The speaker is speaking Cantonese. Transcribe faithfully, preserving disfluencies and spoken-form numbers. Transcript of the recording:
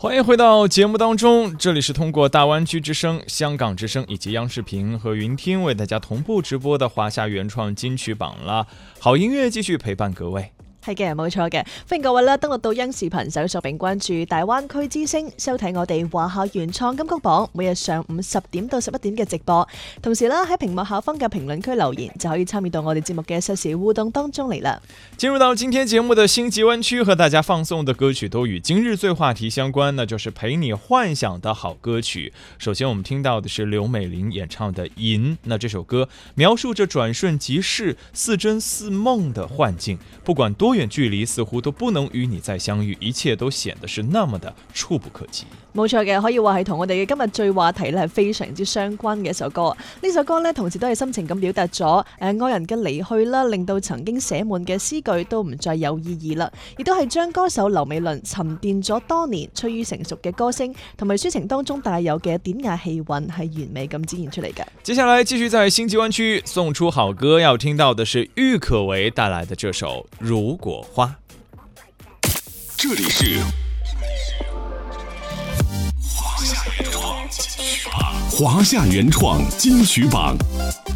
欢迎回到节目当中，这里是通过大湾区之声、香港之声以及央视频和云听为大家同步直播的華夏原創金曲榜啦。好音樂繼續陪伴各位。 係嘅，冇錯嘅，歡迎各位咧登錄到央視頻搜索並關注大灣區之聲，收睇我哋華夏原創金曲榜每日上午十點到十一點嘅直播。同時咧喺屏幕下方嘅評論區留言就可以參與到我哋節目嘅實時互動當中嚟啦。 進入到今天節目的星級灣區，和大家放送的歌曲都與今日最話題相關，那就是陪你幻想的好歌曲。首先我們聽到的是劉美玲演唱的《銀》，那這首歌描述着轉瞬即逝、似真似夢的幻境，不管多遠距離，似乎都不能與你再相遇，一切都顯得是那麼的觸不可及。 冇錯嘅，可以話係同我哋嘅今日最話題咧係非常之相關嘅一首歌。呢首歌咧同時都係深情咁表達咗誒愛人嘅離去啦，令到曾經寫滿嘅詩句都唔再有意義啦，亦都係將歌手劉美麟沉澱咗多年、趨於成熟嘅歌聲同埋抒情當中帶有嘅典雅氣韻係完美咁展現出嚟嘅。 接下來繼續在星級灣區送出好歌，要聽到的是郁可唯帶來的這首《如果花》。 這裡是華夏原創金曲榜。